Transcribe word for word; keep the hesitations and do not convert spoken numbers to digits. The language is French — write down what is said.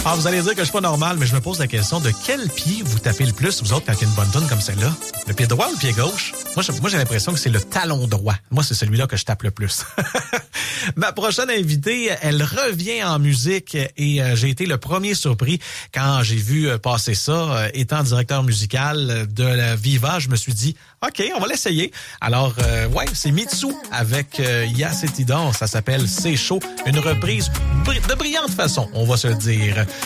Ah, vous allez dire que je suis pas normal, mais je me pose la question de quel pied vous tapez le plus, vous autres, quand il y a une bonne toune comme celle-là? Le pied droit ou le pied gauche? Moi, j'ai, moi, j'ai l'impression que c'est le talon droit. Moi, c'est celui-là que je tape le plus. Ma prochaine invitée, elle revient en musique et euh, j'ai été le premier surpris quand j'ai vu euh, passer ça. Euh, étant directeur musical de la Viva, je me suis dit, OK, on va l'essayer. Alors, euh, ouais, c'est Mitsu avec euh, Yasetidon. Ça s'appelle C'est chaud. Une reprise br- de brillante façon, on va se le dire.